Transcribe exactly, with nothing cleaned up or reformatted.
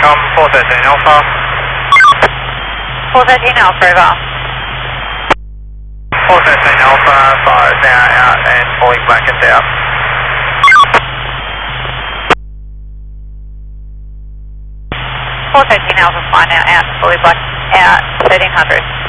com four thirteen Alpha. four thirteen Alpha, over. four thirteen Alpha, fire is now out and fully blackened out. four thirteen Alpha, fire now out, fully black out, thirteen hundred.